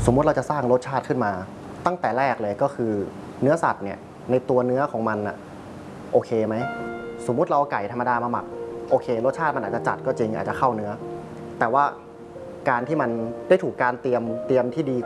สมมุติเราจะสร้างรสชาติขึ้นมาตั้งแต่แรกเลยก็คือเนื้อสัตว์เนี่ยในตัวเนื้อของมันอะโอเคไหมสมมุติเราเอาไก่ธรรมดามาหมักโอเครสชาติมันอาจจะจัดก็จริงอาจจะเข้าเนื้อแต่ว่าการที่มันได้ถูกการเตรียมที่ดี